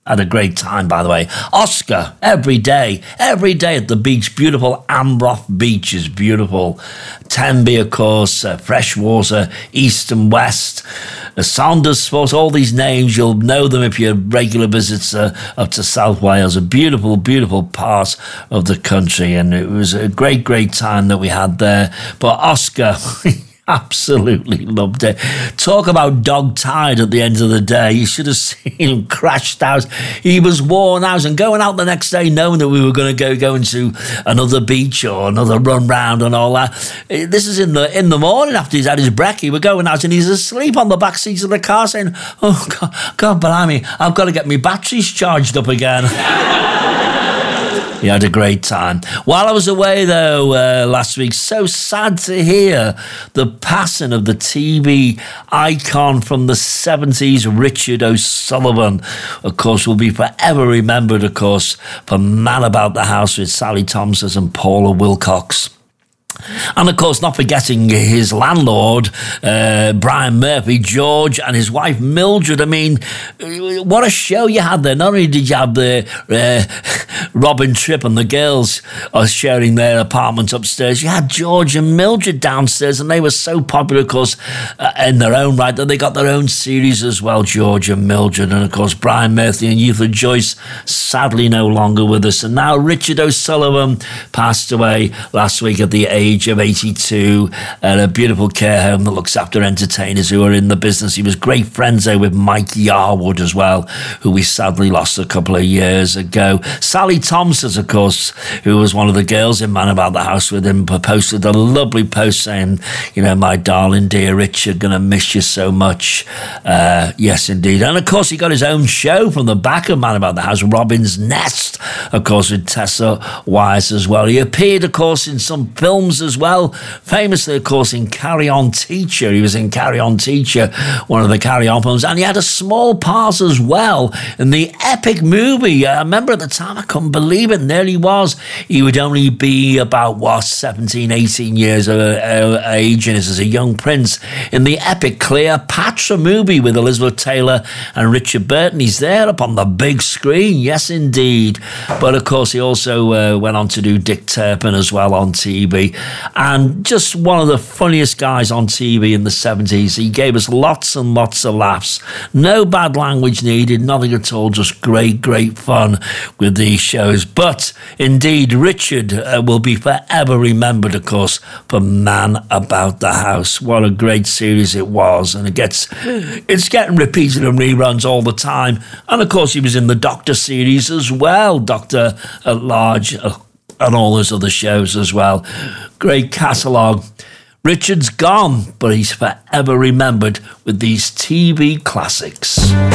Had a great time, by the way. Oscar, every day at the beach. Beautiful Ambroth Beach is beautiful. Tenby, of course, Freshwater, East and West, Saunders Sports, all these names, you'll know them if you're regular visits up to South Wales. A beautiful, beautiful part of the country, and it was a great, great time that we had there. But Oscar... absolutely loved it. Talk about dog-tired at the end of the day. You should have seen him crashed out. He was worn out, and going out the next day knowing that we were going to go into another beach or another run round and all that. This is in the morning after he's had his brekkie. We're going out and he's asleep on the back seat of the car saying, "Oh, God blimey, I've got to get my batteries charged up again." He had a great time. While I was away, though, last week, so sad to hear the passing of the TV icon from the 70s, Richard O'Sullivan. Of course, will be forever remembered, of course, for Man About the House with Sally Thompson and Paula Wilcox. And, of course, not forgetting his landlord, Brian Murphy, George, and his wife, Mildred. I mean, what a show you had there. Not only did you have the Robin Tripp and the girls are sharing their apartment upstairs, you had George and Mildred downstairs, and they were so popular, of course, in their own right, that they got their own series as well, George and Mildred. And, of course, Brian Murphy and Eutha Joyce, sadly no longer with us. And now Richard O'Sullivan passed away last week at the age of 82 at a beautiful care home that looks after entertainers who are in the business. He was great friends there with Mike Yarwood as well, who we sadly lost a couple of years ago. Sally Thompson, of course, who was one of the girls in Man About the House with him, posted a lovely post saying, you know, "My darling dear Richard, gonna miss you so much." Yes, indeed. And of course, he got his own show from the back of Man About the House, Robin's Nest, of course, with Tessa Wise as well. He appeared, of course, in some films as well, famously, of course, in Carry On Teacher. He was in Carry On Teacher, one of the Carry On films, and he had a small part as well in the epic movie. I remember at the time, I couldn't believe it, and there he was. He would only be about, 17, 18 years of age, and as a young prince in the epic Cleopatra movie with Elizabeth Taylor and Richard Burton. He's there up on the big screen, yes, indeed. But, of course, he also went on to do Dick Turpin as well on TV. And just one of the funniest guys on TV in the 70s. He gave us lots and lots of laughs. No bad language needed, nothing at all, just great, great fun with these shows. But indeed, Richard will be forever remembered, of course, for Man About the House. What a great series it was. And it's getting repeated and reruns all the time. And of course, he was in the Doctor series as well, Doctor at Large, and all those other shows as well. Great catalogue. Richard's gone, but he's forever remembered with these TV classics.